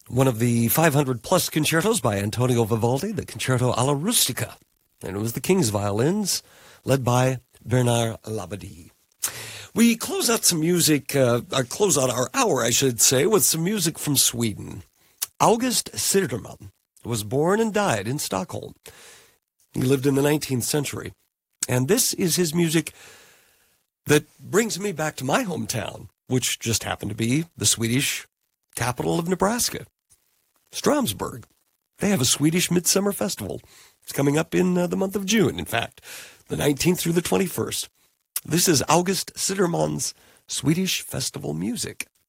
one of the 500-plus concertos by Antonio Vivaldi, the Concerto alla Rustica. And it was the King's violins, led by Bernard Labadie. We close out some music, close out our hour, I should say, with some music from Sweden. August Siderman was born and died in Stockholm. He lived in the 19th century. And this is his music that brings me back to my hometown, which just happened to be the Swedish capital of Nebraska, Stromsburg. They have a Swedish Midsummer Festival. It's coming up in the month of June, in fact, the 19th through the 21st. This is August Siderman's Swedish Festival music.